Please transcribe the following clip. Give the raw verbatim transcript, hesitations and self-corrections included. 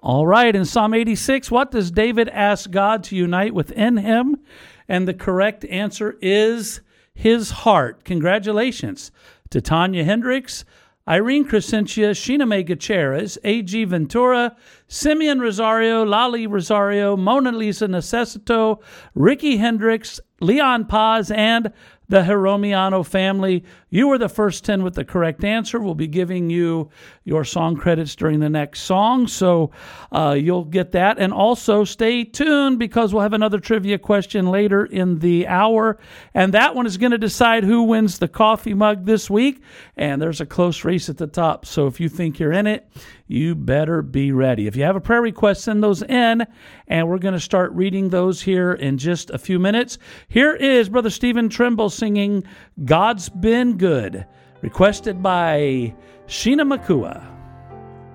All right, in Psalm eighty-six, what does David ask God to unite within him? And the correct answer is his heart. Congratulations to Tanya Hendricks, Irene Crescentia, Sheena May Gutierrez, A G Ventura, Simeon Rosario, Lali Rosario, Mona Lisa Necessito, Ricky Hendricks, Leon Paz, and the Jeromiano family. You were the first ten with the correct answer. We'll be giving you your song credits during the next song, so uh, you'll get that. And also stay tuned because we'll have another trivia question later in the hour, and that one is going to decide who wins the coffee mug this week, and there's a close race at the top. So if you think you're in it, you better be ready. If you have a prayer request, send those in, and we're going to start reading those here in just a few minutes. Here is Brother Stephen Trimble singing God's Been Good, requested by Sheena Makua.